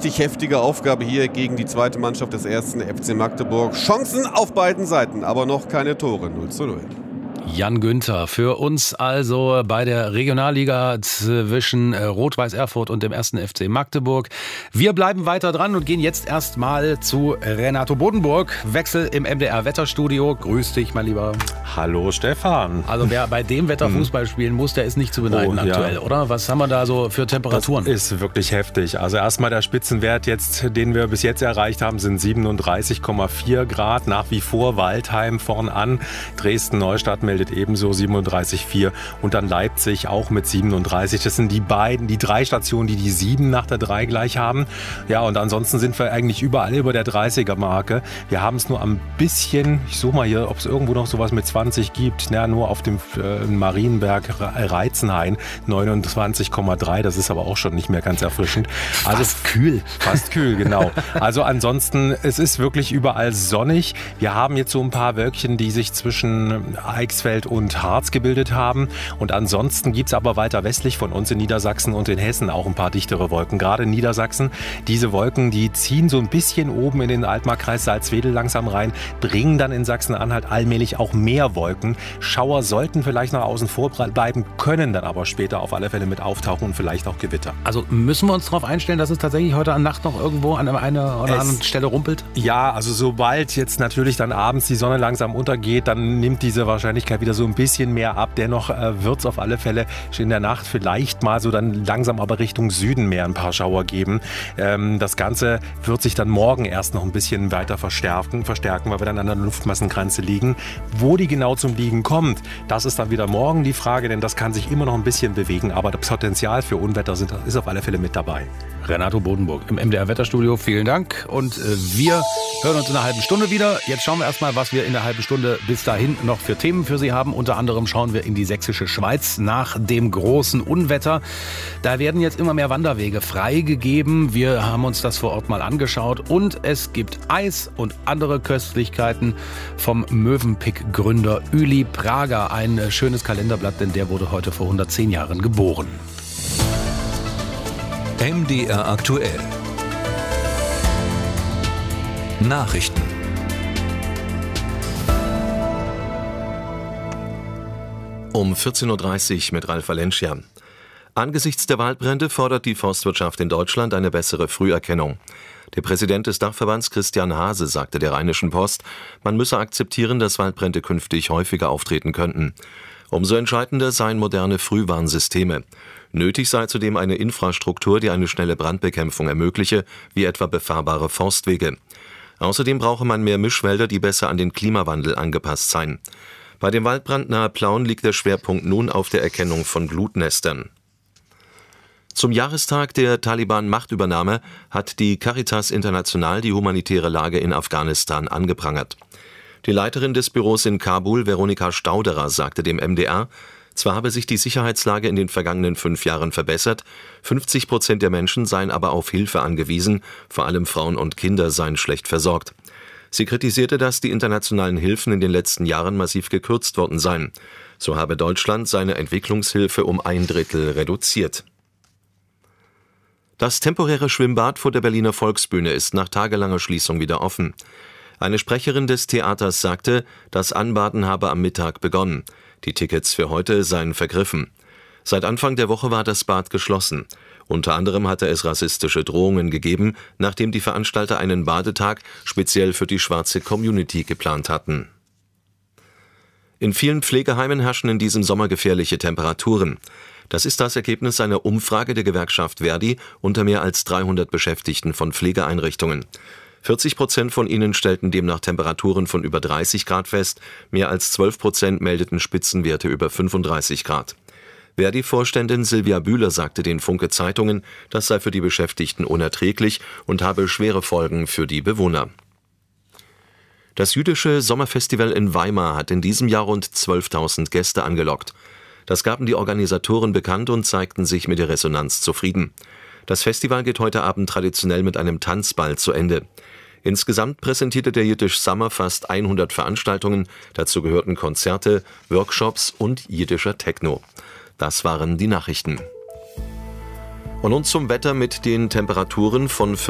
richtig heftige Aufgabe hier gegen die zweite Mannschaft des ersten FC Magdeburg. Chancen auf beiden Seiten, aber noch keine Tore. 0:0. Jan Günther für uns also bei der Regionalliga zwischen Rot-Weiß Erfurt und dem 1. FC Magdeburg. Wir bleiben weiter dran und gehen jetzt erstmal zu Renato Bodenburg. Wechsel im MDR-Wetterstudio. Grüß dich, mein Lieber. Hallo, Stefan. Also wer bei dem Wetter Fußball spielen muss, der ist nicht zu beneiden aktuell, oder? Was haben wir da so für Temperaturen? Das ist wirklich heftig. Also erstmal der Spitzenwert jetzt, den wir bis jetzt erreicht haben, sind 37,4 Grad. Nach wie vor Waldheim vorn an. Dresden-Neustadt meldet ebenso 37,4 und dann Leipzig auch mit 37. Das sind die 3 Stationen, die 7 nach der 3 gleich haben. Ja, und ansonsten sind wir eigentlich überall über der 30er-Marke. Wir haben es nur ein bisschen, ich suche mal hier, ob es irgendwo noch sowas mit 20 gibt. Ja, nur auf dem Marienberg Reizenhain 29,3. Das ist aber auch schon nicht mehr ganz erfrischend. Also fast kühl. Fast kühl, genau. Also ansonsten, es ist wirklich überall sonnig. Wir haben jetzt so ein paar Wölkchen, die sich zwischen Eichsfeld und Harz gebildet haben. Und ansonsten gibt es aber weiter westlich von uns in Niedersachsen und in Hessen auch ein paar dichtere Wolken. Gerade in Niedersachsen, diese Wolken, die ziehen so ein bisschen oben in den Altmarkkreis Salzwedel langsam rein, bringen dann in Sachsen-Anhalt allmählich auch mehr Wolken. Schauer sollten vielleicht noch außen vor bleiben, können dann aber später auf alle Fälle mit auftauchen und vielleicht auch Gewitter. Also müssen wir uns darauf einstellen, dass es tatsächlich heute Nacht noch irgendwo an einer oder anderen Stelle rumpelt? Ja, also sobald jetzt natürlich dann abends die Sonne langsam untergeht, dann nimmt diese Wahrscheinlichkeit wieder so ein bisschen mehr ab. Dennoch wird es auf alle Fälle in der Nacht vielleicht mal so dann langsam aber Richtung Süden mehr ein paar Schauer geben. Das Ganze wird sich dann morgen erst noch ein bisschen weiter verstärken, weil wir dann an der Luftmassengrenze liegen. Wo die genau zum Liegen kommt, das ist dann wieder morgen die Frage, denn das kann sich immer noch ein bisschen bewegen, aber das Potenzial für Unwetter ist auf alle Fälle mit dabei. Renato Bodenburg im MDR-Wetterstudio, vielen Dank. Und wir hören uns in einer halben Stunde wieder. Jetzt schauen wir erstmal, was wir in der halben Stunde bis dahin noch für Themen für Sie haben. Unter anderem schauen wir in die sächsische Schweiz nach dem großen Unwetter. Da werden jetzt immer mehr Wanderwege freigegeben. Wir haben uns das vor Ort mal angeschaut. Und es gibt Eis und andere Köstlichkeiten vom Mövenpick-Gründer Ueli Prager. Ein schönes Kalenderblatt, denn der wurde heute vor 110 Jahren geboren. MDR aktuell. Nachrichten. Um 14.30 Uhr mit Ralf Valencia. Angesichts der Waldbrände fordert die Forstwirtschaft in Deutschland eine bessere Früherkennung. Der Präsident des Dachverbands Christian Hase sagte der Rheinischen Post, man müsse akzeptieren, dass Waldbrände künftig häufiger auftreten könnten. Umso entscheidender seien moderne Frühwarnsysteme. Nötig sei zudem eine Infrastruktur, die eine schnelle Brandbekämpfung ermögliche, wie etwa befahrbare Forstwege. Außerdem brauche man mehr Mischwälder, die besser an den Klimawandel angepasst seien. Bei dem Waldbrand nahe Plauen liegt der Schwerpunkt nun auf der Erkennung von Glutnestern. Zum Jahrestag der Taliban-Machtübernahme hat die Caritas International die humanitäre Lage in Afghanistan angeprangert. Die Leiterin des Büros in Kabul, Veronika Stauderer, sagte dem MDR, zwar habe sich die Sicherheitslage in den vergangenen 5 Jahren verbessert, 50% der Menschen seien aber auf Hilfe angewiesen, vor allem Frauen und Kinder seien schlecht versorgt. Sie kritisierte, dass die internationalen Hilfen in den letzten Jahren massiv gekürzt worden seien. So habe Deutschland seine Entwicklungshilfe um 1/3 reduziert. Das temporäre Schwimmbad vor der Berliner Volksbühne ist nach tagelanger Schließung wieder offen. Eine Sprecherin des Theaters sagte, das Anbaden habe am Mittag begonnen. Die Tickets für heute seien vergriffen. Seit Anfang der Woche war das Bad geschlossen. Unter anderem hatte es rassistische Drohungen gegeben, nachdem die Veranstalter einen Badetag speziell für die schwarze Community geplant hatten. In vielen Pflegeheimen herrschen in diesem Sommer gefährliche Temperaturen. Das ist das Ergebnis einer Umfrage der Gewerkschaft Verdi unter mehr als 300 Beschäftigten von Pflegeeinrichtungen. 40% von ihnen stellten demnach Temperaturen von über 30 Grad fest, mehr als 12% meldeten Spitzenwerte über 35 Grad. Verdi-Vorständin Silvia Bühler sagte den Funke Zeitungen, das sei für die Beschäftigten unerträglich und habe schwere Folgen für die Bewohner. Das jüdische Sommerfestival in Weimar hat in diesem Jahr rund 12.000 Gäste angelockt. Das gaben die Organisatoren bekannt und zeigten sich mit der Resonanz zufrieden. Das Festival geht heute Abend traditionell mit einem Tanzball zu Ende. Insgesamt präsentierte der Yiddish Summer fast 100 Veranstaltungen. Dazu gehörten Konzerte, Workshops und jiddischer Techno. Das waren die Nachrichten. Und nun zum Wetter mit den Temperaturen von